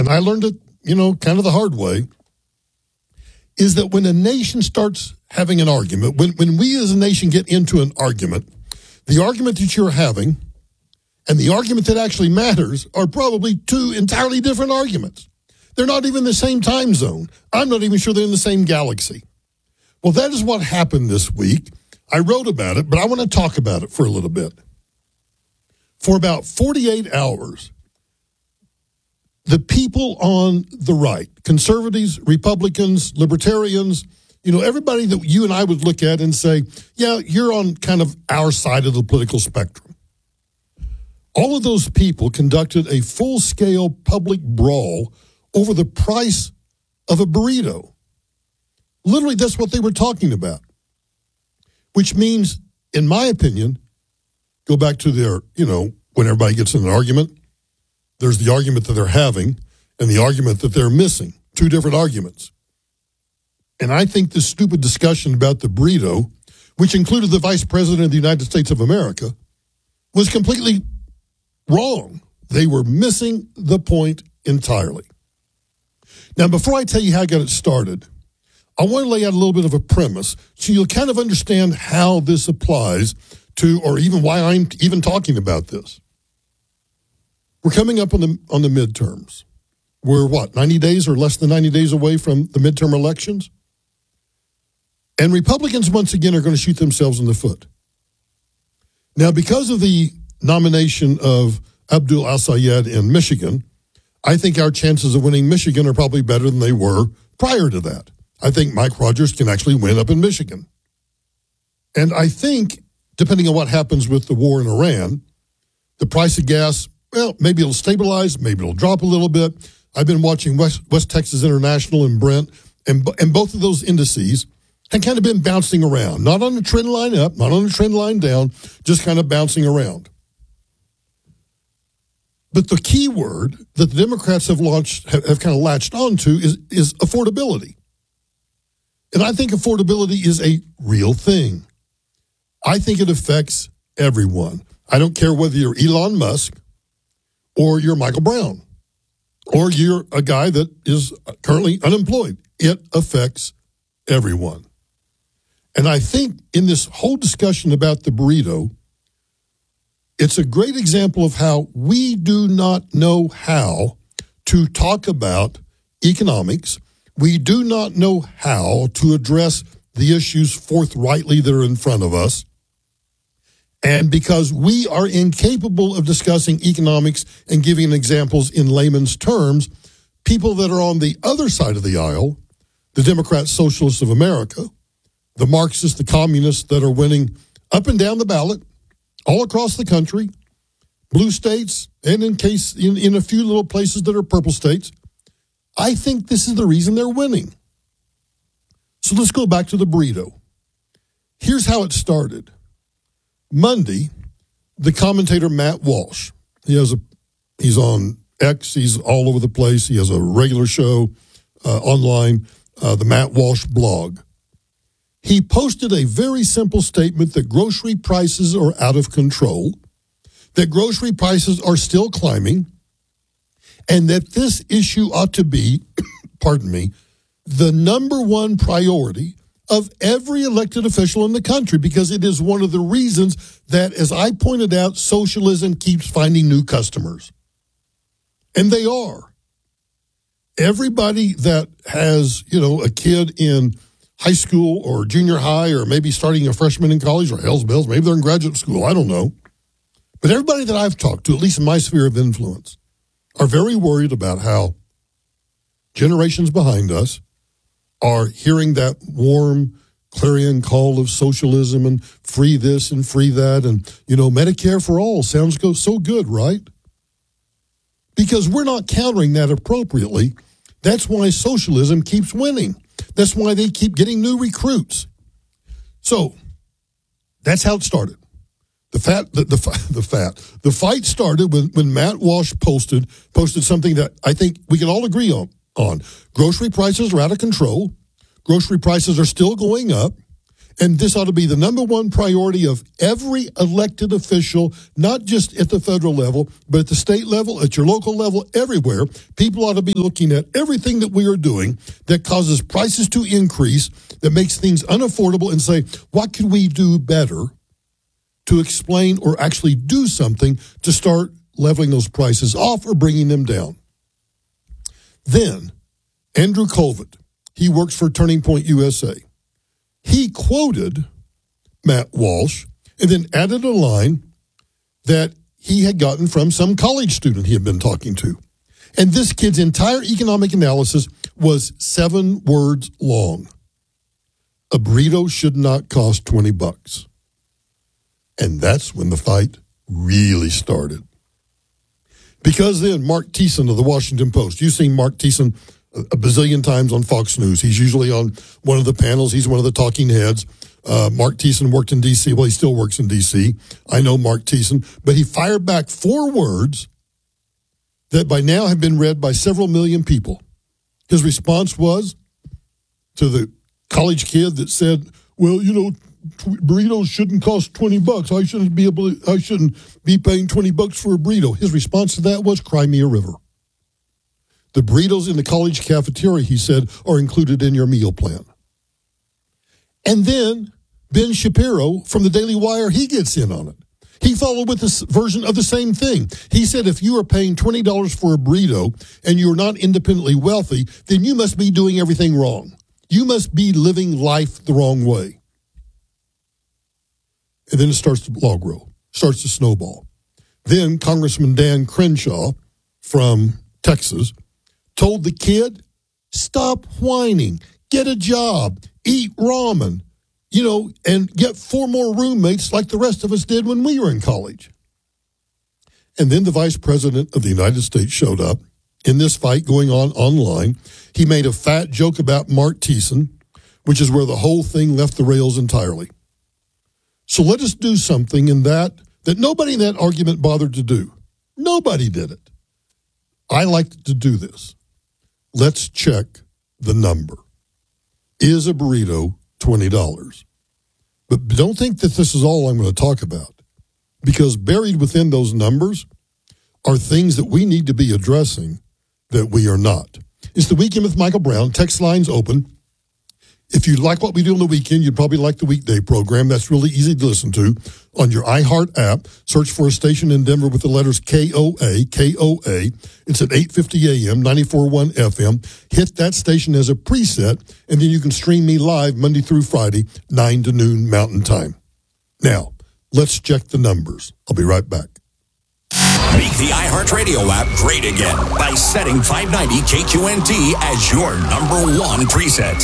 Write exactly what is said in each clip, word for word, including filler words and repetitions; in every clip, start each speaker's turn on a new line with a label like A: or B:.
A: and I learned it, you know, kind of the hard way, is that when a nation starts having an argument, when, when we as a nation get into an argument, the argument that you're having and the argument that actually matters are probably two entirely different arguments. They're not even the same time zone. I'm not even sure they're in the same galaxy. Well, that is what happened this week. I wrote about it, but I want to talk about it for a little bit. For about forty-eight hours, the people on the right, conservatives, Republicans, libertarians, you know, everybody that you and I would look at and say, yeah, you're on kind of our side of the political spectrum. All of those people conducted a full-scale public brawl over the price of a burrito. Literally, that's what they were talking about. Which means, in my opinion, go back to their, you know, when everybody gets in an argument, there's the argument that they're having and the argument that they're missing. Two different arguments. And I think this stupid discussion about the burrito, which included the Vice President of the United States of America, was completely wrong. They were missing the point entirely. Now, before I tell you how I got it started, I want to lay out a little bit of a premise so you'll kind of understand how this applies to, or even why I'm even talking about this. We're coming up on the on the midterms. We're what, ninety days or less than ninety days away from the midterm elections? And Republicans, once again, are going to shoot themselves in the foot. Now, because of the nomination of Abdul Al-Sayed in Michigan, I think our chances of winning Michigan are probably better than they were prior to that. I think Mike Rogers can actually win up in Michigan. And I think, depending on what happens with the war in Iran, the price of gas, well, maybe it'll stabilize, maybe it'll drop a little bit. I've been watching West, West Texas International and Brent, and, and both of those indices have kind of been bouncing around. Not on a trend line up, not on a trend line down, just kind of bouncing around. But the key word that the Democrats have launched, have, have kind of latched onto is, is affordability. And I think affordability is a real thing. I think it affects everyone. I don't care whether you're Elon Musk or you're Michael Brown or you're a guy that is currently unemployed. It affects everyone. And I think in this whole discussion about the burrito, it's a great example of how we do not know how to talk about economics. We do not know how to address the issues forthrightly that are in front of us. And because we are incapable of discussing economics and giving examples in layman's terms, people that are on the other side of the aisle, the Democrat Socialists of America, the Marxists, the communists that are winning up and down the ballot, all across the country, blue states, and in case in, in a few little places that are purple states, I think this is the reason they're winning. So let's go back to the burrito. Here's how it started. Monday, the commentator Matt Walsh, he has a, he's on X, he's all over the place. He has a regular show uh, online, uh, the Matt Walsh blog. He posted a very simple statement that grocery prices are out of control, that grocery prices are still climbing, and that this issue ought to be, pardon me, the number one priority of every elected official in the country, because it is one of the reasons that, as I pointed out, socialism keeps finding new customers. And they are. Everybody that has, you know, a kid in high school or junior high or maybe starting a freshman in college or hell's bells, maybe they're in graduate school, I don't know. But everybody that I've talked to, at least in my sphere of influence, are very worried about how generations behind us are hearing that warm clarion call of socialism and free this and free that. And, you know, Medicare for all sounds go so good, right? Because we're not countering that appropriately. That's why socialism keeps winning. That's why they keep getting new recruits. So that's how it started. The fat, the, the, the fat, the fight started when, when Matt Walsh posted, posted something that I think we can all agree on, on. Grocery prices are out of control. Grocery prices are still going up. And this ought to be the number one priority of every elected official, not just at the federal level, but at the state level, at your local level, everywhere. People ought to be looking at everything that we are doing that causes prices to increase, that makes things unaffordable, and say, what could we do better to explain or actually do something to start leveling those prices off or bringing them down? Then, Andrew Colvett, he works for Turning Point U S A. He quoted Matt Walsh and then added a line that he had gotten from some college student he had been talking to. And this kid's entire economic analysis was seven words long. A burrito should not cost twenty bucks. And that's when the fight really started. Because then Mark Thiessen of the Washington Post, you've seen Mark Thiessen a bazillion times on Fox News. He's usually on one of the panels. He's one of the talking heads. Uh, Mark Thiessen worked in D C. Well, he still works in D C. I know Mark Thiessen. But he fired back four words that by now have been read by several million people. His response was to the college kid that said, well, you know, burritos shouldn't cost twenty bucks. I shouldn't be able to, I shouldn't be paying twenty bucks for a burrito. His response to that was, cry me a river. The burritos in the college cafeteria, he said, are included in your meal plan. And then Ben Shapiro from the Daily Wire, he gets in on it. He followed with this version of the same thing. He said, if you are paying twenty dollars for a burrito and you're not independently wealthy, then you must be doing everything wrong. You must be living life the wrong way. And then it starts to log roll, starts to snowball. Then Congressman Dan Crenshaw from Texas told the kid, stop whining, get a job, eat ramen, you know, and get four more roommates like the rest of us did when we were in college. And then the vice president of the United States showed up in this fight going on online. He made a fat joke about Mark Thiessen, which is where the whole thing left the rails entirely. So let us do something in that that nobody in that argument bothered to do. Nobody did it. I like to do this. Let's check the number. Is a burrito twenty dollars? But don't think that this is all I'm going to talk about, because buried within those numbers are things that we need to be addressing that we are not. It's the Weekend with Michael Brown. Text lines open. If you like what we do on the weekend, you'd probably like the weekday program. That's really easy to listen to. On your iHeart app, search for a station in Denver with the letters K O A, K O A. It's at eight fifty a.m., ninety-four point one F M. Hit that station as a preset, and then you can stream me live Monday through Friday, nine to noon Mountain Time. Now, let's check the numbers. I'll be right back.
B: Make the iHeartRadio app great again by setting five ninety K Q N T as your number one preset.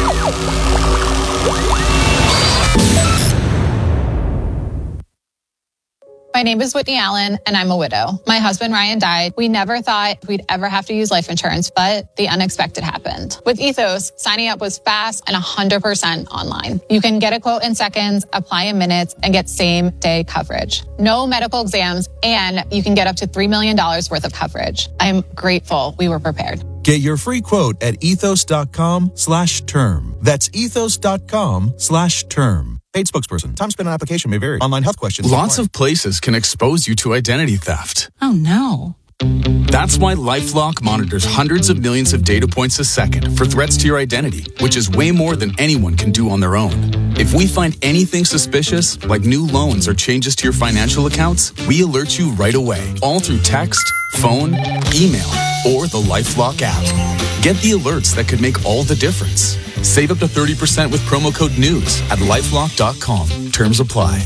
C: My name is Whitney Allen, and I'm a widow. My husband, Ryan, died. We never thought we'd ever have to use life insurance, but the unexpected happened. With Ethos, signing up was fast and one hundred percent online. You can get a quote in seconds, apply in minutes, and get same-day coverage. No medical exams, and you can get up to three million dollars worth of coverage. I'm grateful we were prepared.
D: Get your free quote at ethos.com slash term. That's ethos.com slash term. Paid spokesperson. Time spent on application may vary. Online health questions.
E: Lots of places can expose you to identity theft.
F: Oh, no.
E: That's why LifeLock monitors hundreds of millions of data points a second for threats to your identity, which is way more than anyone can do on their own. If we find anything suspicious, like new loans or changes to your financial accounts, we alert you right away, all through text, phone, email, or the LifeLock app. Get the alerts that could make all the difference. Save up to thirty percent with promo code NEWS at lifelock dot com. Terms apply.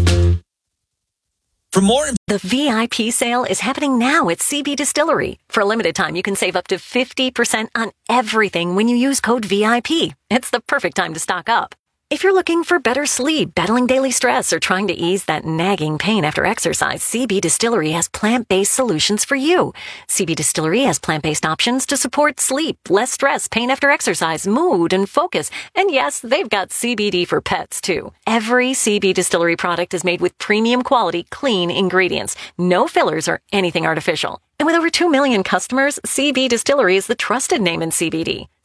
G: For more,
H: the V I P sale is happening now at C B Distillery. For a limited time, you can save up to fifty percent on everything when you use code V I P. It's the perfect time to stock up. If you're looking for better sleep, battling daily stress, or trying to ease that nagging pain after exercise, C B Distillery has plant-based solutions for you. C B Distillery has plant-based options to support sleep, less stress, pain after exercise, mood, and focus. And yes, they've got C B D for pets, too. Every C B Distillery product is made with premium quality, clean ingredients. No fillers or anything artificial. And with over two million customers, C B Distillery is the trusted name in C B D.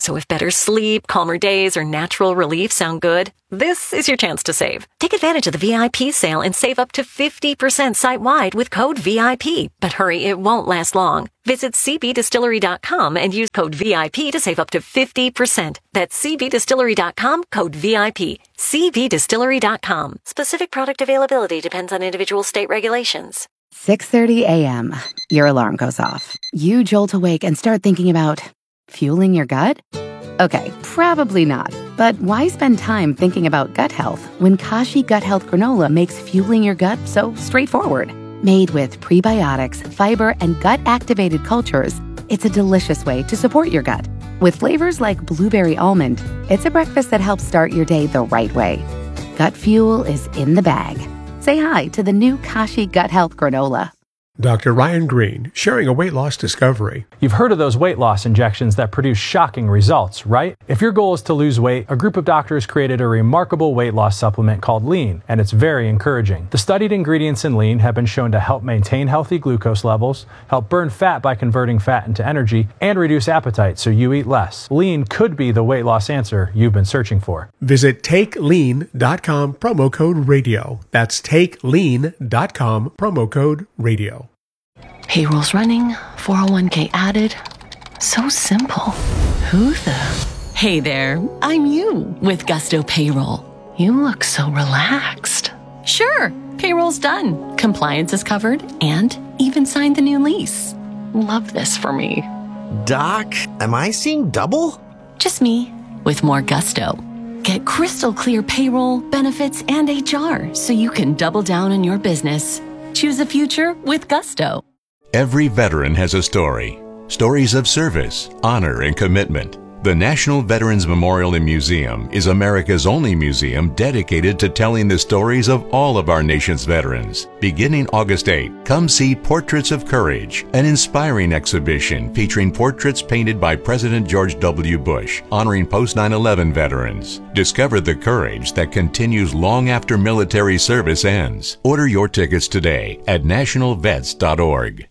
H: So if better sleep, calmer days, or natural relief sound good, this is your chance to save. Take advantage of the V I P sale and save up to fifty percent site-wide with code V I P. But hurry, it won't last long. Visit C B distillery dot com and use code V I P to save up to fifty percent. That's C B distillery dot com, code V I P. C B distillery dot com. Specific product availability depends on individual state regulations.
F: six thirty a.m. Your alarm goes off. You jolt awake and start thinking about fueling your gut? Okay, probably not. But why spend time thinking about gut health when Kashi Gut Health Granola makes fueling your gut so straightforward? Made with prebiotics, fiber, and gut-activated cultures, it's a delicious way to support your gut. With flavors like blueberry almond, it's a breakfast that helps start your day the right way. Gut fuel is in the bag. Say hi to the new Kashi Gut Health Granola.
G: Doctor Ryan Green, sharing a weight loss discovery.
I: You've heard of those weight loss injections that produce shocking results, right? If your goal is to lose weight, a group of doctors created a remarkable weight loss supplement called Lean, and it's very encouraging. The studied ingredients in Lean have been shown to help maintain healthy glucose levels, help burn fat by converting fat into energy, and reduce appetite so you eat less. Lean could be the weight loss answer you've been searching for.
G: Visit take lean dot com, promo code radio. That's take lean dot com, promo code radio.
J: Payroll's running, four oh one k added. So simple. Who the? Hey there, I'm you with Gusto Payroll. You look so relaxed. Sure, payroll's done. Compliance is covered and even signed the new lease. Love this for me.
K: Doc, am I seeing double?
J: Just me with more gusto. Get crystal clear payroll, benefits, and H R so you can double down on your business. Choose a future with Gusto.
L: Every veteran has a story. Stories of service, honor, and commitment. The National Veterans Memorial and Museum is America's only museum dedicated to telling the stories of all of our nation's veterans. Beginning August eighth, come see Portraits of Courage, an inspiring exhibition featuring portraits painted by President George W. Bush, honoring post nine eleven veterans. Discover the courage that continues long after military service ends. Order your tickets today at national vets dot org.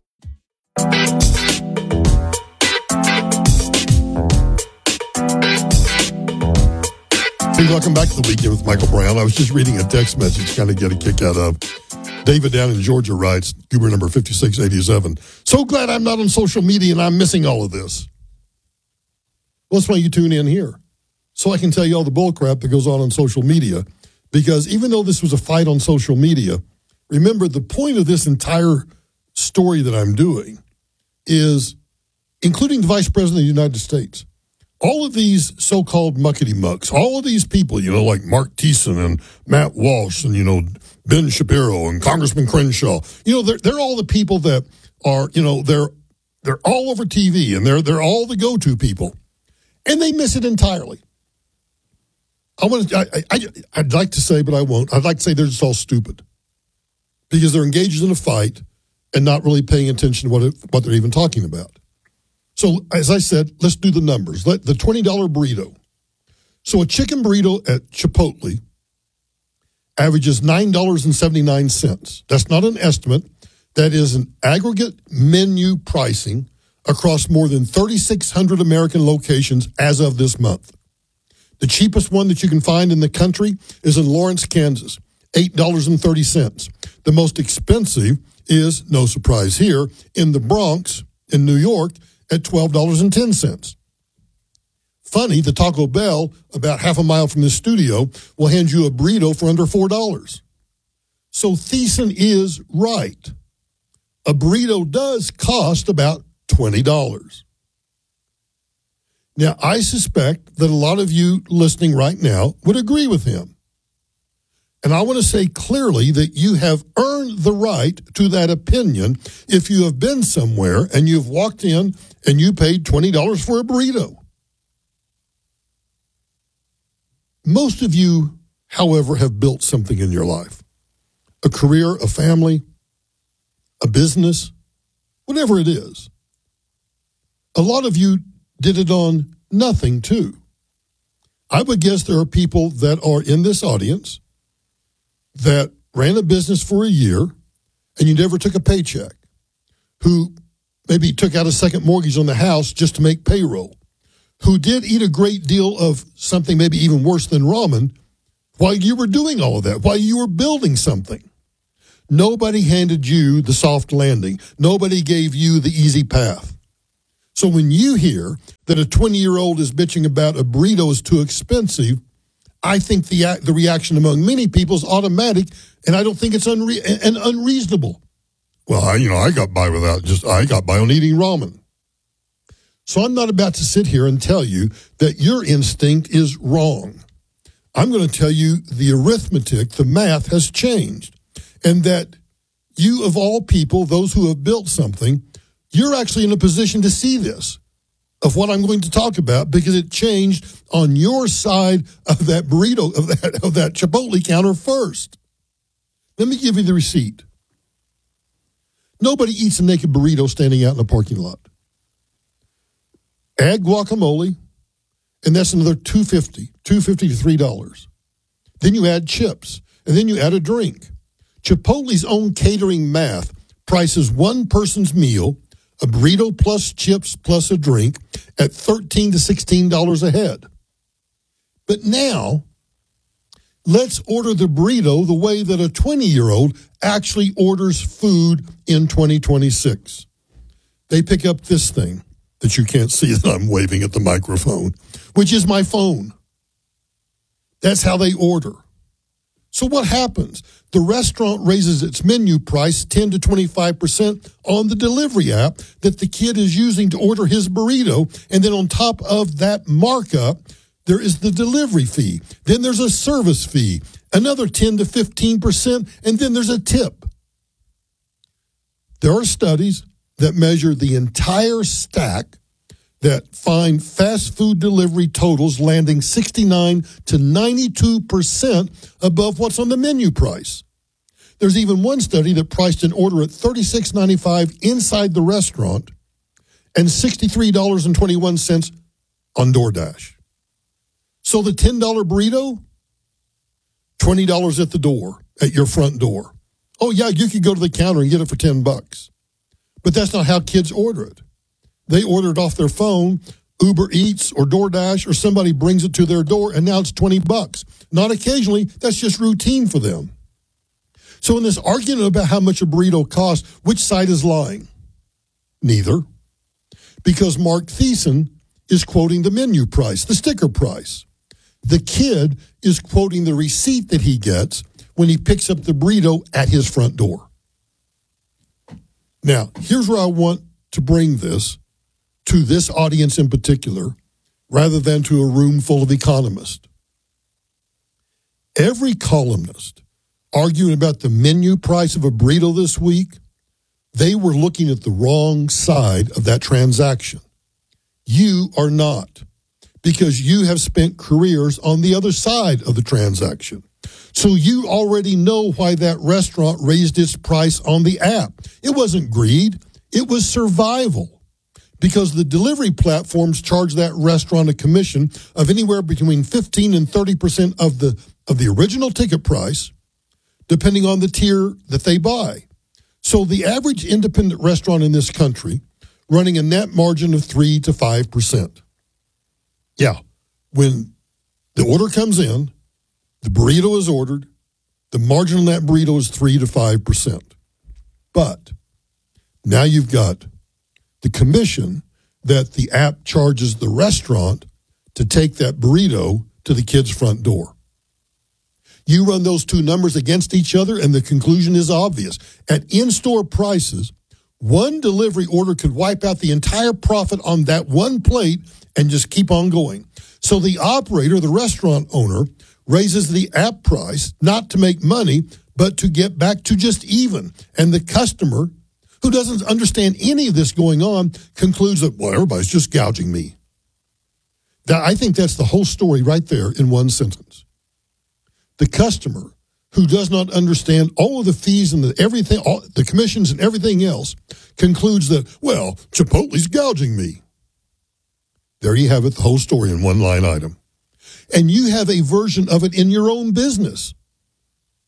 A: Hey, welcome back to the Weekend with Michael Brown. I was just reading a text message, kind of get a kick out of. David down in Georgia writes, Goober number fifty-six eighty-seven. So glad I'm not on social media and I'm missing all of this. Well, that's why you tune in here. So I can tell you all the bull crap that goes on on social media. Because even though this was a fight on social media, remember the point of this entire story that I'm doing is, including the Vice President of the United States, all of these so-called muckety-mucks, all of these people, you know, like Mark Thiessen and Matt Walsh and, you know, Ben Shapiro and Congressman Crenshaw, you know, they're, they're all the people that are, you know, they're they're all over T V and they're they're all the go-to people. And they miss it entirely. I want to, I, I, I'd like to say, but I won't. I'd like to say they're just all stupid because they're engaged in a fight and not really paying attention to what it, what they're even talking about. So, as I said, let's do the numbers. Let the twenty dollars burrito. So, a chicken burrito at Chipotle averages nine dollars and seventy-nine cents. That's not an estimate. That is an aggregate menu pricing across more than thirty-six hundred American locations as of this month. The cheapest one that you can find in the country is in Lawrence, Kansas, eight dollars and thirty cents. The most expensive is, no surprise here, in the Bronx, in New York, at twelve dollars and ten cents. Funny, the Taco Bell, about half a mile from the studio, will hand you a burrito for under four dollars. So Thiessen is right. A burrito does cost about twenty dollars. Now, I suspect that a lot of you listening right now would agree with him. And I want to say clearly that you have earned the right to that opinion if you have been somewhere and you've walked in and you paid twenty dollars for a burrito. Most of you, however, have built something in your life. A career, a family, a business, whatever it is. A lot of you did it on nothing, too. I would guess there are people that are in this audience that ran a business for a year and you never took a paycheck, who maybe took out a second mortgage on the house just to make payroll, who did eat a great deal of something maybe even worse than ramen while you were doing all of that, while you were building something. Nobody handed you the soft landing. Nobody gave you the easy path. So when you hear that a twenty-year-old is bitching about a burrito is too expensive, I think the the reaction among many people is automatic, and I don't think it's unre- and unreasonable. Well, I, you know, I got by without just, I got by on eating ramen. So I'm not about to sit here and tell you that your instinct is wrong. I'm going to tell you the arithmetic, the math has changed, and that you, of all people, those who have built something, you're actually in a position to see this, of what I'm going to talk about, because it changed on your side of that burrito, of that, of that Chipotle counter first. Let me give you the receipt. Nobody eats a naked burrito standing out in a parking lot. Add guacamole, and that's another two dollars and fifty cents, two dollars and fifty cents to three dollars. Then you add chips, and then you add a drink. Chipotle's own catering math prices one person's meal, a burrito plus chips plus a drink, at thirteen to sixteen dollars a head. But now, let's order the burrito the way that a twenty-year-old actually orders food in twenty twenty-six. They pick up this thing that you can't see that I'm waving at the microphone, which is my phone. That's how they order. So what happens? The restaurant raises its menu price ten to twenty-five percent on the delivery app that the kid is using to order his burrito, and then on top of that markup, there is the delivery fee. Then there's a service fee, another ten to fifteen percent, and then there's a tip. There are studies that measure the entire stack that find fast food delivery totals landing sixty-nine to ninety-two percent above what's on the menu price. There's even one study that priced an order at thirty-six ninety-five inside the restaurant and sixty-three dollars and twenty-one cents on DoorDash. So the ten dollar burrito, twenty dollars at the door, at your front door. Oh yeah, you could go to the counter and get it for ten bucks. But that's not how kids order it. They order it off their phone, Uber Eats or DoorDash, or somebody brings it to their door, and now it's twenty bucks. Not occasionally, that's just routine for them. So in this argument about how much a burrito costs, which side is lying? Neither. Because Mark Thiessen is quoting the menu price, the sticker price. The kid is quoting the receipt that he gets when he picks up the burrito at his front door. Now, here's where I want to bring this to this audience in particular, rather than to a room full of economists. Every columnist arguing about the menu price of a burrito this week, they were looking at the wrong side of that transaction. You are not, because you have spent careers on the other side of the transaction. So you already know why that restaurant raised its price on the app. It wasn't greed, it was survival. Because the delivery platforms charge that restaurant a commission of anywhere between fifteen and thirty percent of the of the original ticket price, depending on the tier that they buy. So the average independent restaurant in this country running a net margin of three to five percent. Yeah, when the order comes in, the burrito is ordered, the margin on that burrito is three to five percent. But now you've got the commission that the app charges the restaurant to take that burrito to the kid's front door. You run those two numbers against each other, and the conclusion is obvious. At in-store prices, one delivery order could wipe out the entire profit on that one plate and just keep on going. So the operator, the restaurant owner, raises the app price not to make money, but to get back to just even. And the customer, who doesn't understand any of this going on, concludes that, well, everybody's just gouging me. That, I think that's the whole story right there in one sentence. The customer, who does not understand all of the fees and the everything, all, the commissions and everything else, concludes that, well, Chipotle's gouging me. There you have it, the whole story in one line item. And you have a version of it in your own business.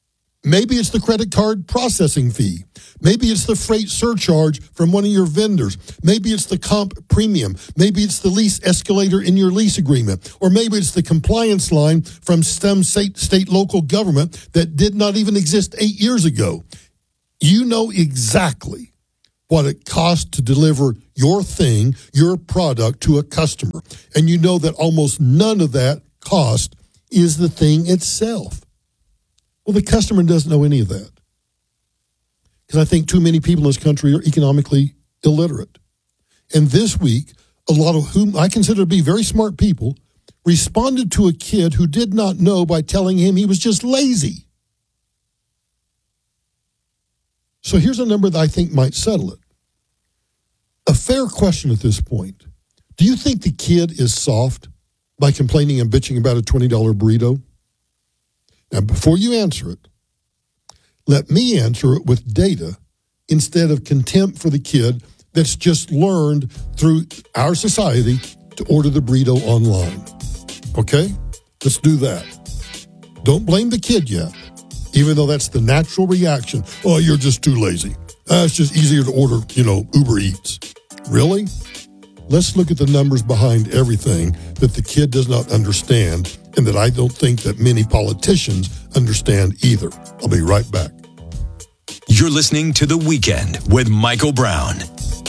A: Maybe it's the credit card processing fee. Maybe it's the freight surcharge from one of your vendors. Maybe it's the comp premium. Maybe it's the lease escalator in your lease agreement. Or maybe it's the compliance line from some state, state local government that did not even exist eight years ago. You know exactly what it costs to deliver your thing, your product to a customer. And you know that almost none of that cost is the thing itself. Well, the customer doesn't know any of that. Because I think too many people in this country are economically illiterate. And this week, a lot of whom I consider to be very smart people responded to a kid who did not know by telling him he was just lazy. So here's a number that I think might settle it. A fair question at this point. Do you think the kid is soft by complaining and bitching about a twenty dollars burrito? Now, before you answer it, let me answer it with data instead of contempt for the kid that's just learned through our society to order the burrito online. Okay? Let's do that. Don't blame the kid yet, even though that's the natural reaction. Oh, you're just too lazy. Uh, it's just easier to order, you know, Uber Eats. Really? Let's look at the numbers behind everything that the kid does not understand and that I don't think that many politicians understand either. I'll be right back.
B: You're listening to The Weekend with Michael Brown.